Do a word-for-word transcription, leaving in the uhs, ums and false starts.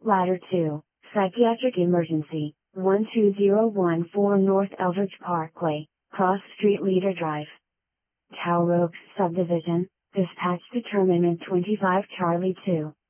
Ladder two, Psychiatric Emergency, one two zero one four North Eldridge Parkway, Cross Street Leader Drive. Tower Oaks Subdivision, Dispatch Determinant twenty-five Charlie two.